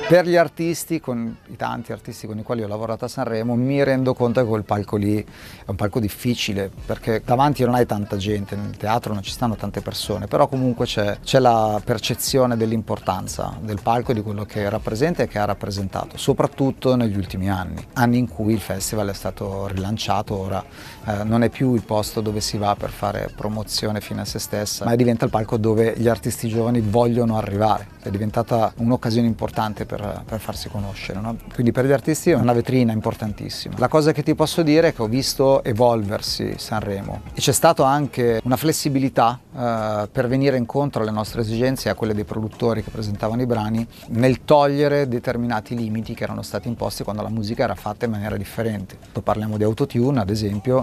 Per gli artisti, con i tanti artisti con i quali ho lavorato a Sanremo, mi rendo conto che quel palco lì è un palco difficile, perché davanti non hai tanta gente, nel teatro non ci stanno tante persone, però comunque c'è la percezione dell'importanza del palco e di quello che rappresenta e che ha rappresentato, soprattutto negli ultimi anni in cui il festival è stato rilanciato. Ora non è più il posto dove si va per fare promozione fine a se stessa, ma diventa il palco dove gli artisti giovani vogliono arrivare. È diventata un'occasione importante per farsi conoscere, no? Quindi per gli artisti è una vetrina importantissima. La cosa che ti posso dire è che ho visto evolversi Sanremo e c'è stata anche una flessibilità per venire incontro alle nostre esigenze e a quelle dei produttori che presentavano i brani, nel togliere determinati limiti che erano stati imposti quando la musica era fatta in maniera differente. Parliamo di autotune, ad esempio.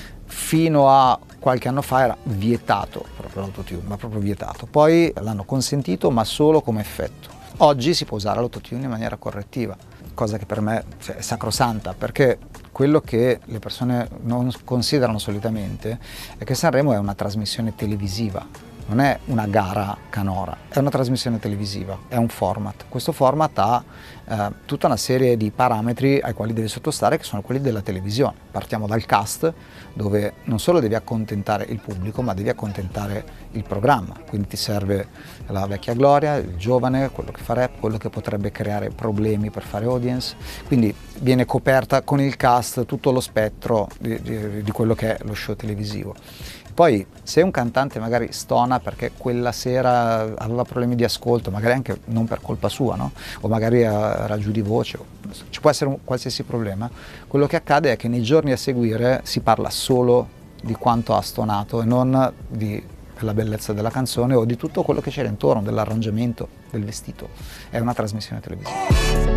Fino a qualche anno fa era vietato proprio l'autotune, ma proprio vietato. Poi l'hanno consentito, ma solo come effetto. Oggi si può usare l'autotune in maniera correttiva, cosa che per me è sacrosanta, perché quello che le persone non considerano solitamente è che Sanremo è una trasmissione televisiva. Non è una gara canora, è una trasmissione televisiva, è un format. Questo format ha tutta una serie di parametri ai quali deve sottostare, che sono quelli della televisione. Partiamo dal cast, dove non solo devi accontentare il pubblico, ma devi accontentare il programma. Quindi ti serve la vecchia gloria, il giovane, quello che fa rap, quello che potrebbe creare problemi per fare audience. Quindi viene coperta con il cast tutto lo spettro di quello che è lo show televisivo. Poi se un cantante magari stona perché quella sera aveva problemi di ascolto, magari anche non per colpa sua, no? O magari era giù di voce, ci può essere qualsiasi problema, quello che accade è che nei giorni a seguire si parla solo di quanto ha stonato e non della bellezza della canzone o di tutto quello che c'era intorno, dell'arrangiamento, del vestito. È una trasmissione televisiva.